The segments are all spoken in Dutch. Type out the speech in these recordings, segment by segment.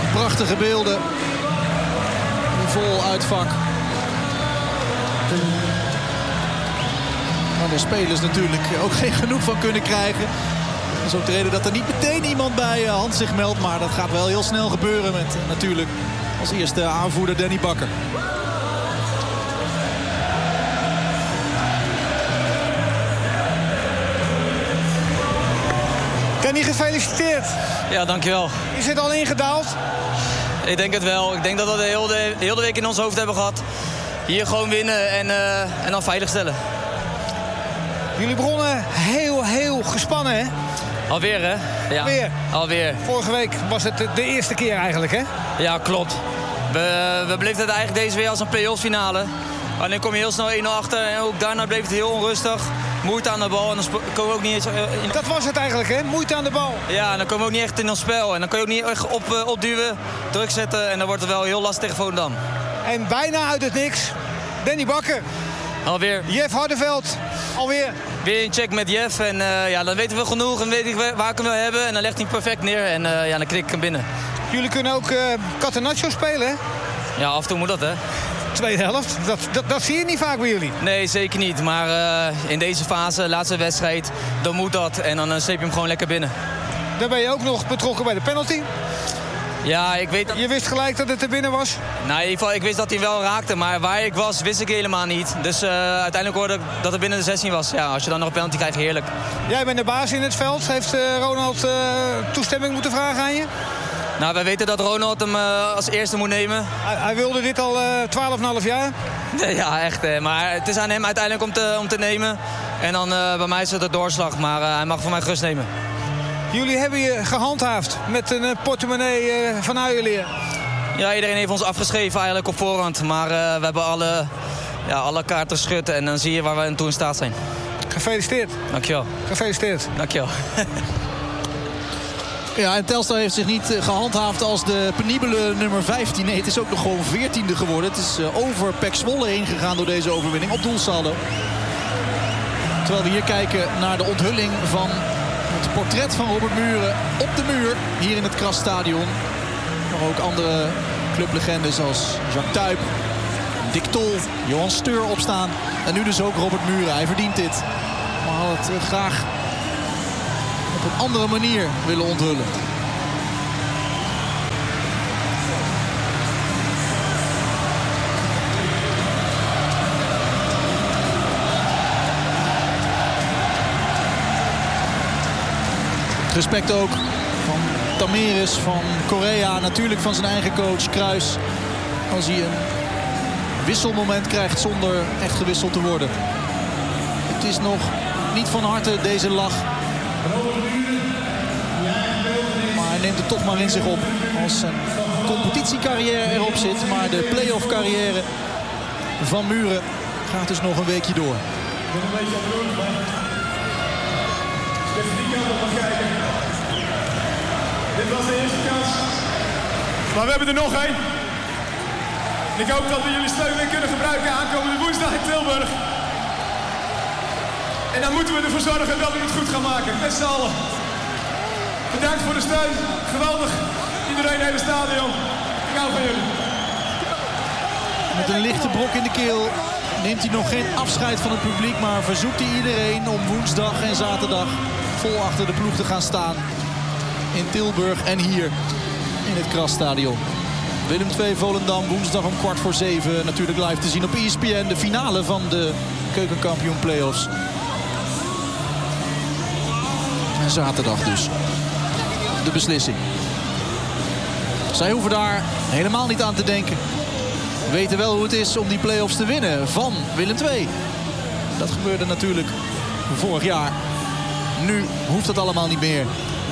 Prachtige beelden. Vol uitvak. Waar de spelers natuurlijk ook geen genoeg van kunnen krijgen. Dat is ook de reden dat er niet meteen iemand bij Hans zich meldt. Maar dat gaat wel heel snel gebeuren met natuurlijk als eerste aanvoerder Danny Bakker. Danny, gefeliciteerd. Ja, dankjewel. Is het al ingedaald? Ik denk het wel. Ik denk dat we de hele week in ons hoofd hebben gehad. Hier gewoon winnen en dan veilig stellen. Jullie begonnen heel gespannen, hè? Alweer, hè? Ja, alweer. Vorige week was het de eerste keer eigenlijk, hè? Ja, klopt. We bleven het eigenlijk deze weer als een play-off finale. En dan kom je heel snel 1-0 achter. En ook daarna bleef het heel onrustig. Moeite aan de bal. En dan komen we ook niet eens... Dat was het eigenlijk, hè? Moeite aan de bal. Ja, en dan komen we ook niet echt in ons spel. En dan kun je ook niet echt opduwen, druk zetten. En dan wordt het wel heel lastig tegen Volendam. En bijna uit het niks. Danny Bakker. Alweer. Jeff Hardeveld. Alweer. Weer een check met Jeff. En ja, dan weten we genoeg. En weet ik waar ik hem wil hebben. En dan legt hij hem perfect neer. En ja, dan knik ik hem binnen. Jullie kunnen ook Catenaccio spelen, hè? Ja, af en toe moet dat, hè? Tweede helft. Dat zie je niet vaak bij jullie. Nee, zeker niet. Maar in deze fase, laatste wedstrijd, dan moet dat. En dan sleep je hem gewoon lekker binnen. Dan ben je ook nog betrokken bij de penalty. Ja, ik weet... Je wist gelijk dat het er binnen was? Nou, in ieder geval, ik wist dat hij wel raakte. Maar waar ik was, wist ik helemaal niet. Dus uiteindelijk hoorde ik dat het binnen de 16 was. Ja, als je dan nog een penalty krijgt, heerlijk. Jij bent de baas in het veld. Heeft Ronald toestemming moeten vragen aan je? Nou, wij weten dat Ronald hem als eerste moet nemen. Hij wilde dit al 12,5 jaar? Nee, ja, echt. Maar het is aan hem uiteindelijk om te nemen. En dan bij mij is het de doorslag. Maar hij mag voor mij gerust nemen. Jullie hebben je gehandhaafd met een portemonnee van Uilenleer. Ja, iedereen heeft ons afgeschreven eigenlijk op voorhand. Maar we hebben alle kaarten geschud. En dan zie je waar we aan toe in staat zijn. Gefeliciteerd. Dankjewel. Gefeliciteerd. Dankjewel. Ja, en Telstar heeft zich niet gehandhaafd als de penibele nummer 15. Nee, het is ook nog gewoon 14e geworden. Het is over PEC Zwolle heen gegaan door deze overwinning op doelsaldo. Terwijl we hier kijken naar de onthulling van het portret van Robert Muren op de muur hier in het Krasstadion. Maar ook andere clublegendes als Jacques Tuyp, Dick Tol, Johan Steur opstaan. En nu dus ook Robert Muren. Hij verdient dit. Maar had het graag op een andere manier willen onthullen. Respect ook van Tameres, van Correa, natuurlijk van zijn eigen coach Kruis. Als hij een wisselmoment krijgt zonder echt gewisseld te worden. Het is nog niet van harte deze lach. Maar hij neemt het toch maar in zich op. Als zijn competitiecarrière erop zit. Maar de play-off carrière van Muren gaat dus nog een weekje door. Dit was de eerste kans. Maar we hebben er nog één. Ik hoop dat we jullie steun weer kunnen gebruiken aankomende woensdag in Tilburg. En dan moeten we ervoor zorgen dat we het goed gaan maken. Met z'n allen. Bedankt voor de steun. Geweldig. Iedereen in het hele stadion. Ik hou van jullie. Met een lichte brok in de keel neemt hij nog geen afscheid van het publiek. Maar verzoekt hij iedereen om woensdag en zaterdag vol achter de ploeg te gaan staan. In Tilburg en hier in het Krasstadion. Willem II Volendam woensdag om 6:15. Natuurlijk live te zien op ESPN. De finale van de keukenkampioen playoffs. En zaterdag dus de beslissing. Zij hoeven daar helemaal niet aan te denken. Weten wel hoe het is om die playoffs te winnen van Willem II. Dat gebeurde natuurlijk vorig jaar. Nu hoeft dat allemaal niet meer.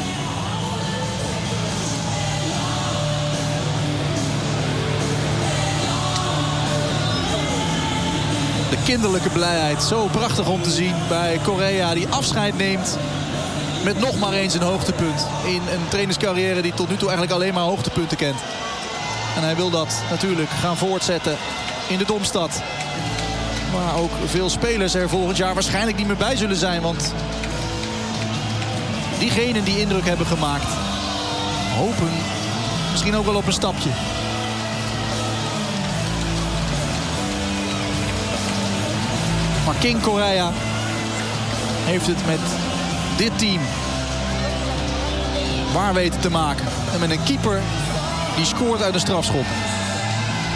De kinderlijke blijheid, zo prachtig om te zien bij Correa die afscheid neemt met nog maar eens een hoogtepunt in een trainerscarrière die tot nu toe eigenlijk alleen maar hoogtepunten kent. En hij wil dat natuurlijk gaan voortzetten in de Domstad. Maar ook veel spelers er volgend jaar waarschijnlijk niet meer bij zullen zijn. Want diegenen die indruk hebben gemaakt hopen misschien ook wel op een stapje. Maar King Correia heeft het met dit team waar weten te maken. En met een keeper die scoort uit een strafschop.